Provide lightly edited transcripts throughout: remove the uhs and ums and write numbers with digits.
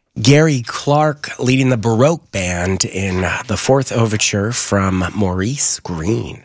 Gary Clark leading the Baroque Band in the fourth overture from Maurice Greene.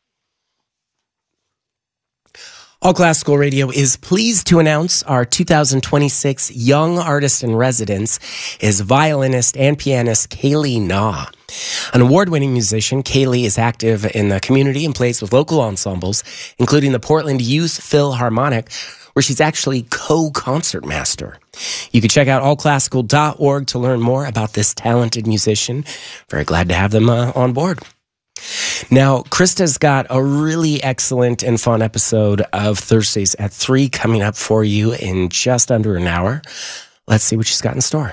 All Classical Radio is pleased to announce our 2026 Young Artist in Residence is violinist and pianist Kaylee Na. An award-winning musician, Kaylee is active in the community and plays with local ensembles, including the Portland Youth Philharmonic, where she's actually co-concert master. You can check out allclassical.org to learn more about this talented musician. Very glad to have them on board. Now, Krista's got a really excellent and fun episode of Thursdays at 3 coming up for you in just under an hour. Let's see what she's got in store.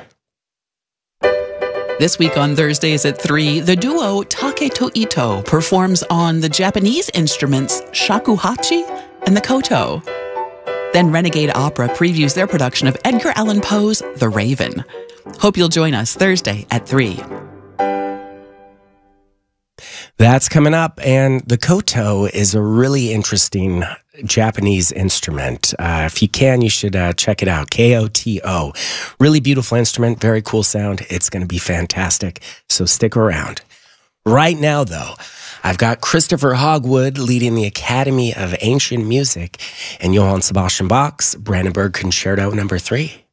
This week on Thursdays at 3, the duo Taketo Ito performs on the Japanese instruments shakuhachi and the koto. Then Renegade Opera previews their production of Edgar Allan Poe's The Raven. Hope you'll join us Thursday at 3. That's coming up, and the koto is a really interesting Japanese instrument. If you can, you should check it out. K-O-T-O. Really beautiful instrument, very cool sound. It's going to be fantastic, so stick around. Right now, though, I've got Christopher Hogwood leading the Academy of Ancient Music and Johann Sebastian Bach's Brandenburg Concerto No. 3.